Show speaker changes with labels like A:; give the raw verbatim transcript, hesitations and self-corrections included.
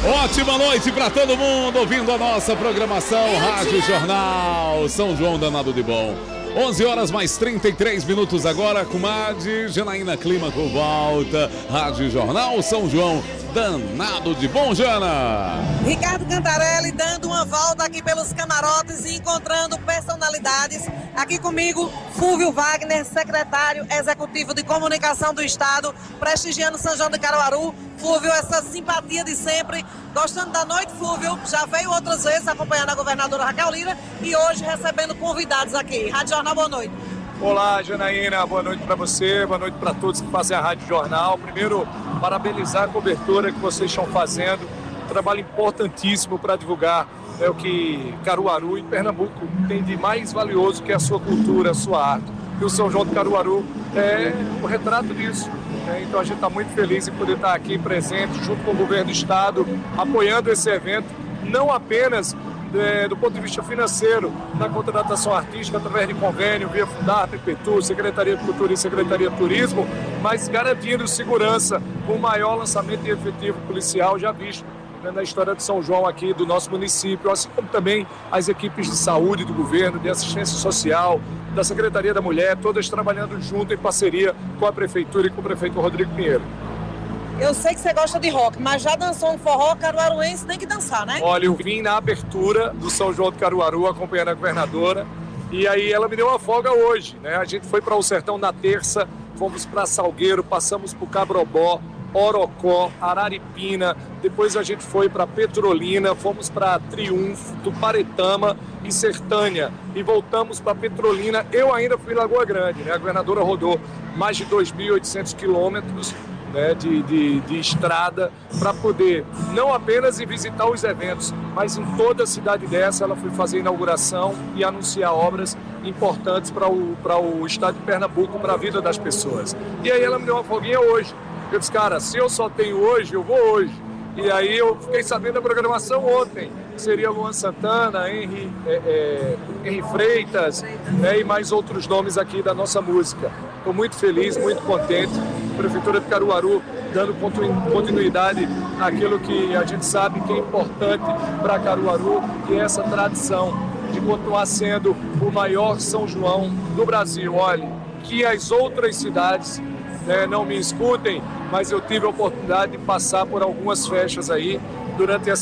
A: Ótima noite para todo mundo ouvindo a nossa programação Rádio Jornal São João Danado de Bom. onze horas mais trinta e três minutos agora, comadre Janaína Clima com volta. Rádio Jornal São João Danado de Bom, Jana.
B: Ricardo Cantarelli dando uma volta aqui pelos camarotes e encontrando personalidades. Aqui comigo, Fúvio Wagner, secretário executivo de comunicação do Estado, prestigiando São João de Caruaru. Fúvio, essa simpatia de sempre. Gostando da noite, Fúvio? Já veio outras vezes acompanhando a governadora Raquel Lira e hoje recebendo convidados aqui. Rádio Jornal, boa noite.
C: Olá, Janaína, boa noite para você, boa noite para todos que fazem a Rádio Jornal. Primeiro, parabenizar a cobertura que vocês estão fazendo, um trabalho importantíssimo para divulgar é, o que Caruaru e Pernambuco tem de mais valioso, que é a sua cultura, a sua arte. E o São João de Caruaru é o retrato disso. Né? Então a gente está muito feliz em poder estar aqui presente, junto com o governo do Estado, apoiando esse evento, não apenas É, do ponto de vista financeiro, na contratação artística, através de convênio, via Fundar, Petu, Secretaria de Cultura e Secretaria de Turismo, mas garantindo segurança com o maior lançamento de efetivo policial já visto, né, na história de São João aqui do nosso município, assim como também as equipes de saúde do governo, de assistência social, da Secretaria da Mulher, todas trabalhando junto em parceria com a Prefeitura e com o prefeito Rodrigo Pinheiro.
B: Eu sei que você gosta de rock, mas já dançou um forró caruaruense, tem que dançar, né?
C: Olha, eu vim na abertura do São João de Caruaru acompanhando a governadora e aí ela me deu uma folga hoje, né? A gente foi para o Sertão na terça, fomos para Salgueiro, passamos por Cabrobó, Orocó, Araripina, depois a gente foi para Petrolina, fomos para Triunfo, Tuparetama e Sertânia e voltamos para Petrolina. Eu ainda fui em Lagoa Grande, né? A governadora rodou mais de dois mil e oitocentos quilômetros Né, de, de, de estrada para poder não apenas ir visitar os eventos, mas em toda a cidade dessa ela foi fazer a inauguração e anunciar obras importantes para o, para o estado de Pernambuco, para a vida das pessoas. E aí ela me deu uma folguinha hoje. Eu disse, cara, se eu só tenho hoje, eu vou hoje. E aí eu fiquei sabendo da programação ontem, que seria Luan Santana, Henry, é, é, Henry Freitas, né, e mais outros nomes aqui da nossa música. Estou muito feliz, muito contente. A Prefeitura de Caruaru dando continuidade àquilo que a gente sabe que é importante para Caruaru, que é essa tradição de continuar sendo o maior São João do Brasil. Olha, que as outras cidades né, não me escutem, mas eu tive a oportunidade de passar por algumas festas aí durante essa